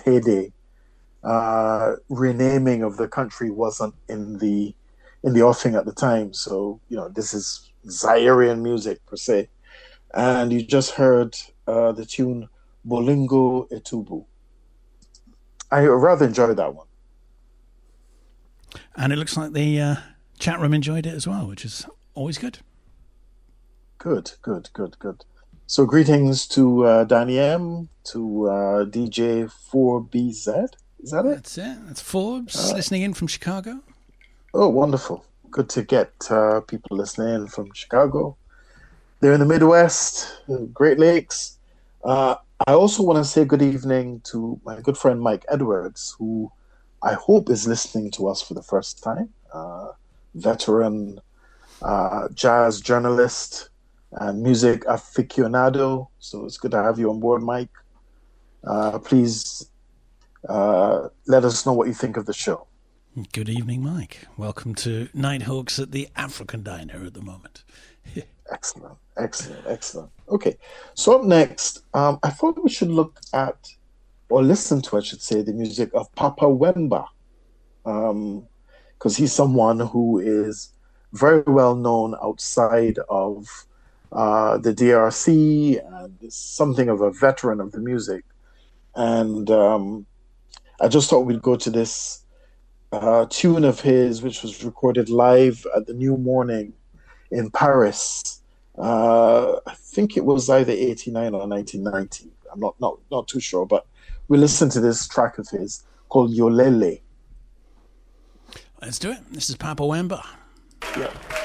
heyday, renaming of the country wasn't in the offing at the time. So, this is Zairean music per se. And you just heard the tune Bolingo Etubu. I rather enjoyed that one. And it looks like the chat room enjoyed it as well, which is always good. Good. So greetings to Danny M, to DJ 4BZ. Is that it? That's it. That's Forbes listening in from Chicago. Oh, wonderful. Good to get people listening in from Chicago. They're in the Midwest, Great Lakes. I also want to say good evening to my good friend Mike Edwards, who I hope is listening to us for the first time. Veteran jazz journalist and music aficionado. So it's good to have you on board, Mike. Please let us know what you think of the show. Good evening, Mike. Welcome to Nighthawks at the African Diner at the moment. Excellent. Okay, so up next, I thought we should look at, or listen to, I should say, the music of Papa Wemba, because he's someone who is very well known outside of the DRC and is something of a veteran of the music. And I just thought we'd go to this tune of his, which was recorded live at the New Morning in Paris. I think it was either 89 or 1990. I'm not too sure, but we listened to this track of his called Yolele. Let's do it. This is Papa Wemba. Yeah.